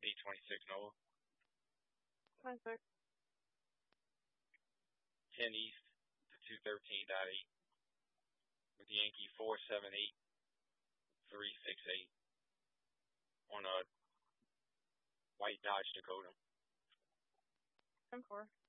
826 Nova. 26. 10 East to 213.8. With Yankee 478368 on a white Dodge Dakota. 10-4.